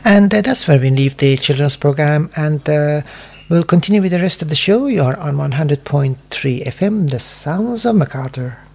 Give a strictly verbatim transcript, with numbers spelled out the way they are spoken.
And uh, that's where we leave the children's program, and uh, we'll continue with the rest of the show. You're on one hundred point three F M, the sounds of MacArthur.